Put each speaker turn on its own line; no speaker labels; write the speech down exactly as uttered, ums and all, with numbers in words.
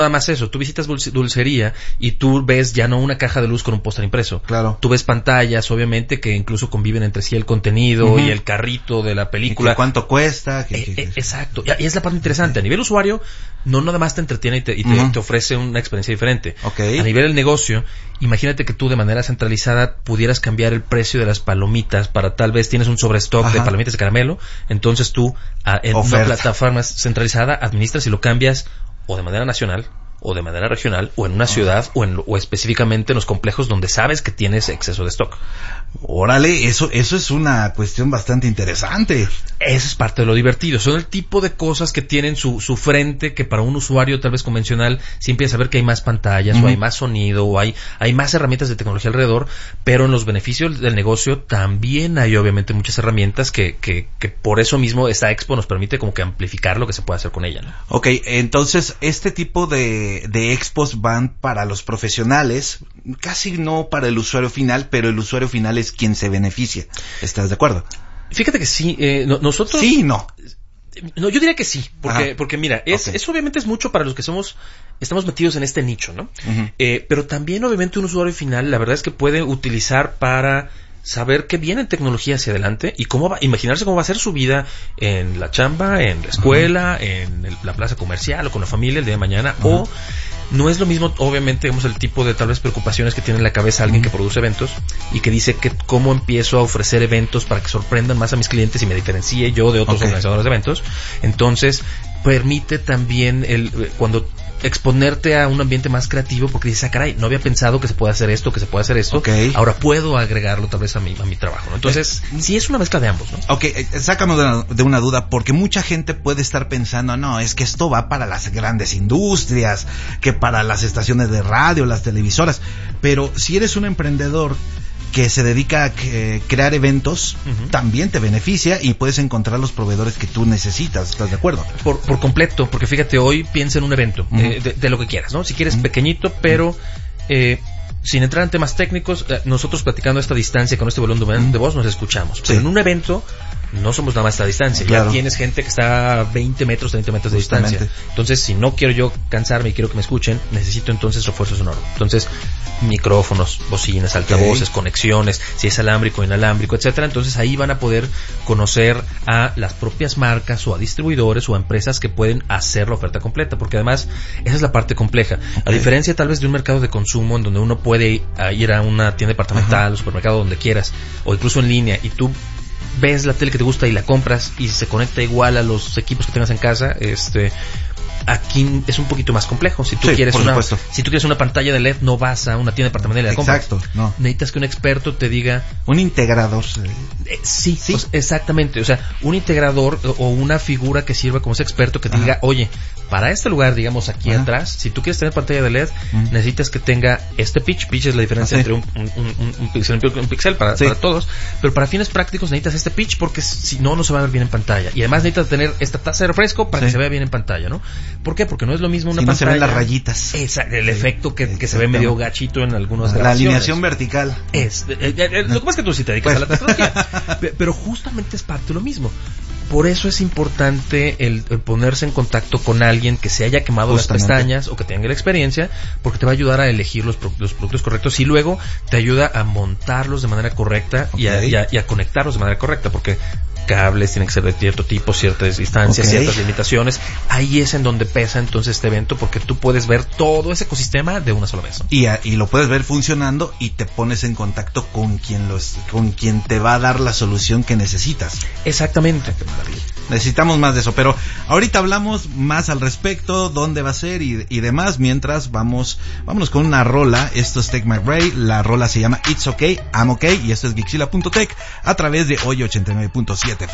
nada más eso, tú visitas dulce, dulcería y tú ves ya no una caja de luz con un póster impreso.
Claro.
Tú ves pantallas, obviamente, que incluso conviven entre sí el contenido uh-huh. y el carrito de la película.
¿Y cuánto cuesta? ¿Qué,
eh,
qué, qué?
Eh, exacto. Y es la parte interesante. A nivel usuario, no nada más te entretiene y te, y te, uh-huh. te ofrece una experiencia diferente.
Okay.
A nivel del negocio, imagínate que tú de manera centralizada pudieras cambiar el precio de las palomitas para tal vez tienes un sobrestock Ajá. de palomitas de caramelo, entonces tú a, en Oferta. una plataforma centralizada administras y lo cambias o de manera nacional o de manera regional o en una ciudad o, en, o específicamente en los complejos donde sabes que tienes exceso de stock.
Órale, eso eso es una cuestión bastante interesante.
Eso es parte de lo divertido. Son el tipo de cosas que tienen su, su frente, que para un usuario tal vez convencional sí empieza a ver que hay más pantallas, uh-huh. o hay más sonido, o hay, hay más herramientas de tecnología alrededor, pero en los beneficios del negocio también hay obviamente muchas herramientas que, que, que por eso mismo esta expo nos permite como que amplificar lo que se puede hacer con ella, ¿no?
Ok, entonces este tipo de, de expos van para los profesionales, casi no para el usuario final, pero el usuario final es quien se beneficia. ¿Estás de acuerdo?
Fíjate que sí, eh, no, nosotros...
Sí, no.
No, yo diría que sí, porque,
Ajá.
porque mira, es,
okay.
es obviamente es mucho para los que somos, estamos metidos en este nicho, ¿no? Uh-huh. Eh, pero también obviamente un usuario final, la verdad es que puede utilizar para saber qué viene en tecnología hacia adelante y cómo va, imaginarse cómo va a ser su vida en la chamba, en la escuela, uh-huh. en el, la plaza comercial o con la familia el día de mañana, uh-huh. o no es lo mismo, obviamente, digamos, el tipo de tal vez preocupaciones que tiene en la cabeza alguien uh-huh. que produce eventos y que dice que cómo empiezo a ofrecer eventos para que sorprendan más a mis clientes y me diferencie yo de otros okay. organizadores de eventos. Entonces, permite también el cuando exponerte a un ambiente más creativo porque dices, ah, caray, no había pensado que se puede hacer esto, que se puede hacer esto,
okay.
ahora puedo agregarlo tal vez a mi, a mi trabajo, ¿no? Entonces, eh, sí es una mezcla de ambos, ¿no?
Ok, eh, sácanos de una, de una duda, porque mucha gente puede estar pensando, no, es que esto va para las grandes industrias, que para las estaciones de radio, las televisoras, pero si eres un emprendedor que se dedica a eh, crear eventos, uh-huh. también te beneficia y puedes encontrar los proveedores que tú necesitas, ¿estás de acuerdo?
Por, por completo, porque fíjate, hoy piensa en un evento, uh-huh. eh, de, de lo que quieras, ¿no? Si quieres uh-huh. pequeñito, pero eh, sin entrar en temas técnicos, eh, nosotros platicando a esta distancia con este volumen uh-huh. de voz nos escuchamos, sí. pero en un evento no somos nada más a esta distancia, claro. ya tienes gente que está a veinte metros, treinta metros de Justamente. distancia. Entonces, si no quiero yo cansarme y quiero que me escuchen, necesito entonces refuerzo sonoro. Entonces, micrófonos, bocinas, altavoces, okay. conexiones, si es alámbrico, inalámbrico, etcétera. Entonces, ahí van a poder conocer a las propias marcas o a distribuidores o a empresas que pueden hacer la oferta completa, porque además, esa es la parte compleja. Okay. A diferencia tal vez de un mercado de consumo en donde uno puede ir a una tienda departamental, o supermercado, donde quieras, o incluso en línea, y tú ves la tele que te gusta y la compras y se conecta igual a los equipos que tengas en casa, este aquí es un poquito más complejo. Si tú
sí,
quieres una
supuesto.
si tú quieres una pantalla de L E D, no vas a una tienda departamental y la compras.
Exacto, no.
Necesitas que un experto te diga
un integrador.
Eh, sí, sí. O sea, exactamente, o sea, un integrador o una figura que sirva como ese experto que te Ajá. diga, "Oye, para este lugar, digamos aquí Ajá. atrás, si tú quieres tener pantalla de L E D, uh-huh. necesitas que tenga este pitch, pitch es la diferencia ah, sí. entre un, un, un, un pixel y un pixel para, sí. para todos, pero para fines prácticos necesitas este pitch porque si no, no se va a ver bien en pantalla. Y además necesitas tener esta tasa de refresco para sí. que se vea bien en pantalla, ¿no? ¿Por qué? Porque no es lo mismo una
si
pantalla.
No se ven las rayitas.
Exacto, el sí. efecto que, que se ve medio gachito en algunas
La alineación vertical.
Es, eh, eh, eh, lo que pasa es que tú sí te dedicas pues. a la tecnología, pero justamente es parte de lo mismo. Por eso es importante el, el ponerse en contacto con alguien que se haya quemado las pestañas o que tenga la experiencia, porque te va a ayudar a elegir los, los productos correctos y luego te ayuda a montarlos de manera correcta okay. y, a, y, a, y a conectarlos de manera correcta, porque cables tienen que ser de cierto tipo, ciertas distancias, okay. ciertas limitaciones. Ahí es en donde pesa entonces este evento, porque tú puedes ver todo ese ecosistema de una sola vez, ¿no?
Y, a, y lo puedes ver funcionando y te pones en contacto con quien los, con quien te va a dar la solución que necesitas.
Exactamente.
Necesitamos más de eso, pero ahorita hablamos más al respecto, dónde va a ser y, y demás. Mientras vamos, vámonos con una rola. Esto es Take My Break. La rola se llama It's Okay, I'm Okay, y esto es Geekzilla punto tech a través de Hoy ochenta y nueve punto siete.